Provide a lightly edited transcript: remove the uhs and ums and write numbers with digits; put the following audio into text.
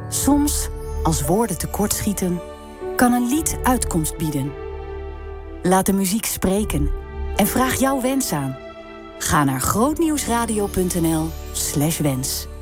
Soms, als woorden tekortschieten, kan een lied uitkomst bieden. Laat de muziek spreken en vraag jouw wens aan. Ga naar grootnieuwsradio.nl/wens.